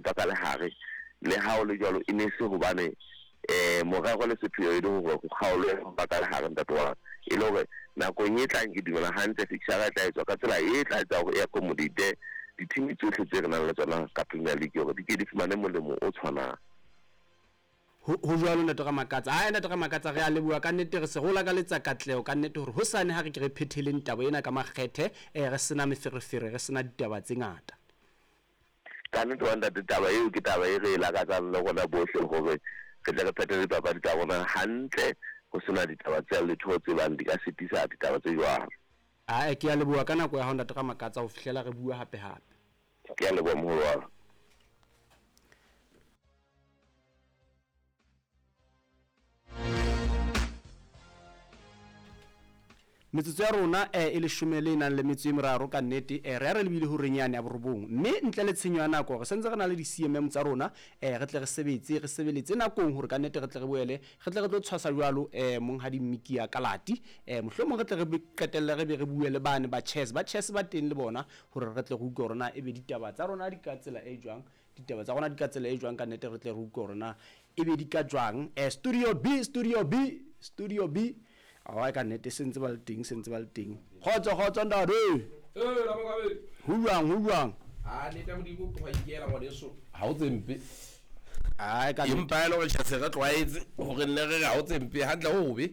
empa ka lehare le ha o le jalo e ne se hobane morero le sepheo e le hore go kgaolwe go ka lehare ntatwa e le hore nakong e tlang ke dumela hantle fixture e tla etswa ka tsela e tla etsa hore e accommodate ditimi tsotlhe tse re nang le tsona ka Premier League hore di ke di fumane molemo o tshwanang ho jwalo ntate ga makatsa ntate ga makatsa re a lebua ka nnete re se gola ka letsa katleo ka nnete hore ho sane ha re ke re phetheleng taba ena ka makgethe re sena meferefere re sena ditaba tse ngata ka nnete wa ntate taba eo ke taba e re lakatsang le gona bohle hore re tle re phethele dipapadi tsa rona hantle go sena ditaba tse letho tse bang di ka sitisa ditaba tse jwalo ke a lebua ka nako ya ho ntate ga makatsa ho fihlela re bua hape ke a lebua moholo wa metsotso ya rona e le shumele nang le metso e meraro ka nnete re re lebile ho renyane ya borobong mme ntle le tshenyo ya nako re sentse re na le di CMM tsa rona re tle re sebeletse nakong hore ka nnete re tle re boele re tle re tlo tshwasa jwalo mong ha di mmiki ya kalati mohlomong re tle re qetelle re be re bue le bane ba chess ba teng le bona hore re tle re utlwe rona e be ditaba tsa rona di ka tsela e jwang ditaba tsa rona di ka tsela e jwang ka nnete re tle re utlwe rona e be di ka jwang studio B ka nnete sentse ba le teng kgotso ndado la mokabe ho jwang neta modimo go ikela ngwaneso ha o tsempe ka empa e le go tšhase re tlwaetse gore nne re ga o tsempe hantle go be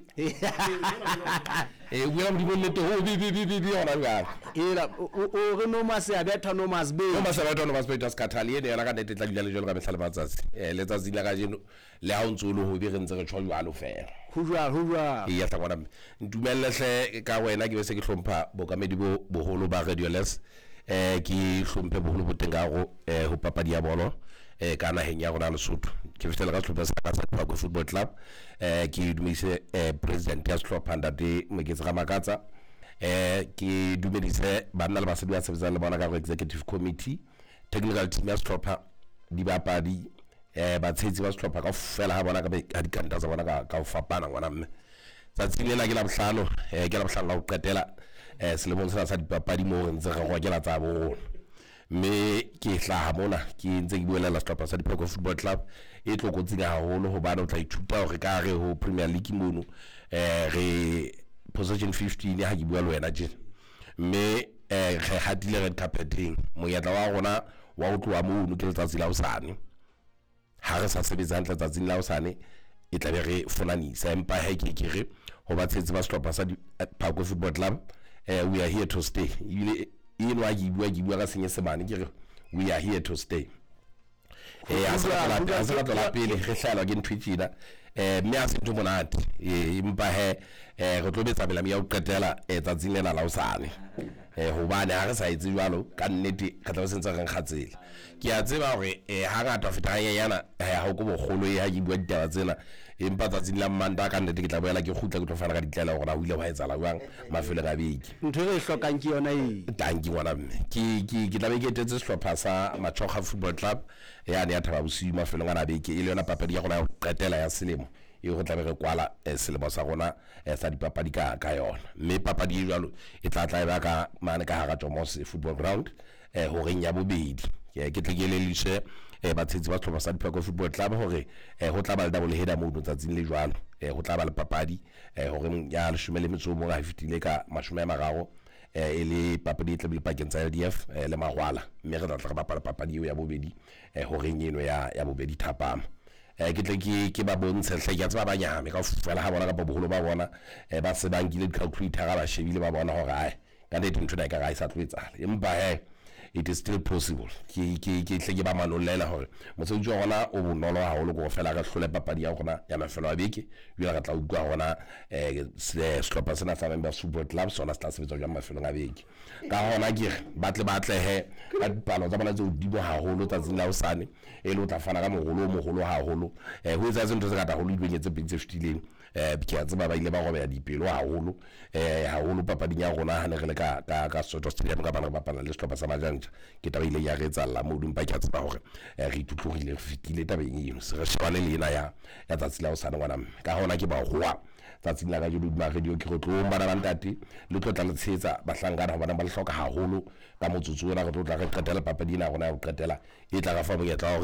buela modimo nnete go be yona jang o re no maseabetha no masbe ta skatali ene yona ka nnete tla dula le jalo ka metlha le matsatsi letsatsi la ka jeno le ha o ntse o le go be re ntse re tšhwa jalo fela ho jwang ya tla ngwana ntumelle ka wena ke be se ke hlompha bokamedi bo boholo ba Radio Les ke hlomphe boholo bo teng ga go ho papadi ya bolo ka naheng ya rona Lesotho ke fetela ka hlopha sa Phako Football Club ke dumise president ya sehlopha Ndate Moketsi ga Makatsa ke dumedise banna le basadi ba sebetsang le bona ka executive committee technical team ya sehlopha dibapadi batshetsi ba sehlopha ka fela ha bona ka dikanta tsa bona ka ho fapana ngwana mme tsatsing lena ke la bohlano ke la bohlano la ho qetela selemong sena sa dipapadi mo ntse re go kela tsa bo mme ke hlaha mona ke ntse ke buela la sehlopha sa Phako Football Club e tlokotsing haholo hobane o tla ithuta hore ka re ho Premier League mono re position 15 ha ke bua le wena tjena mme re hatile red carpeting moyatla wa rona wa ho tloa mono ke letsatsi la hosane ha re sa sebetsa hantle tsatsing la hosane e tla be re fonanisa empa ha ke re ho ba tsetsi ba sehlopha sa Phako Football Club we are here to stay ile wa ke bua ka senyesemane ke re we are here to stay asala la pele re hlala ke ntwitshina mme a se ntho monate empa re tlo betsa bela ya o qetela tsatsing lena la hosane hobane ha re sa itse jwalo ka nnete ka tla sentse re nkgatsela ke a tseba hore ha ngata feta yana ha go bogolo ya ke bua ditaba tsena empa tsatsing la Manda ka nnete ke tla boela ke khutla ke tlo fana ka ditlela gore a ile wa etsala jwang mafelo ga beke ntho re hlokang ke yona tanki ngwana mme ke tla be ke tetse sehlopha sa Machoga Football Club ya ne ya Thaba Bosiu mafelo ngana beke ile yona papadi ya gona ya qetela ya selemo e go tla be re kwala selemo sa rona sa dipapadi ka yona mme papadi e jalo e tla ba ka mane ka hara Jomos Football Ground ho reng ya bobedi ke tle ke le lise batshetsi ba sehlopha sa Phako Football Club hore ho tla ba le double header mo tsatsing le jwalo ho tla ba le papadi hore ya 11 ha fitile ka 30 e le papadi e tla pakeng tsa LDF le Magwala mme re tla re bapala papadi ya bobedi ho reng eno ya bobedi thapama ke tle ke ba bontshe hle ke tsaba banyame ka fela ha bona ka boholo ba bona ba se ba nkile calculator ga ba shebile ba bona hore ai ka nnete ntho da ka ga isa tlwetsala empa it is still possible ke tle ke ba manolela hore motsetsi wa rona o bonolo haholo go fela ka hlole papadi ya rona ya mafelo a beke jwa ga tla utlwa rona sehlopha sena sa Member Football Club sona se tla sebetsa jwa mafelo a beke ka hona ke batle ka dipalo tsa bona tse dibo haholo tsa tsela hosane e le o tla fana ka mogolo haholo ho etsa ntho tse ngata go lebeletse petse fitileng ke a tseba ba ile ba go ya dipelo haholo papadi ya rona ha ne re le ka Soto Stadium ka bana ba bapala le sehlopha sa Majanja ke taba ile ya retsa la modung ba ke tseba hore re itutlogile re fitile tabeng eno se re shebane le ena ya tsatsi la hosane ngwana ka hona ke ba goa tsatsing la ka jo duma radio ke go tlo bana ba ntate le tlo tla le tshetsa ba hlangana ba le hloka haholo ka motsotso ona re tlo tla re qetela papadi ena rona ya go qetela e tla ga fa bo